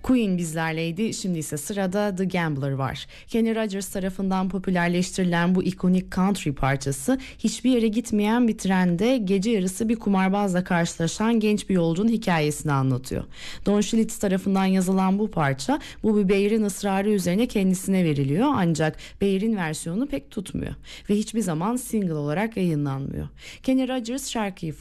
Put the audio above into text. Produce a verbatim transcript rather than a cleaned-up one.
Queen bizlerleydi. Şimdi ise sırada The Gambler var. Kenny Rogers tarafından popülerleştirilen bu ikonik country parçası hiçbir yere gitmeyen bir trende gece yarısı bir kumarbazla karşılaşan genç bir yolcunun hikayesini anlatıyor. Don Schlitz tarafından yazılan bu parça Bobby Bayer'in ısrarı üzerine kendisine veriliyor, ancak Bayer'in versiyonu pek tutmuyor ve hiçbir zaman single olarak yayınlanmıyor. Kenny Rogers şarkıyı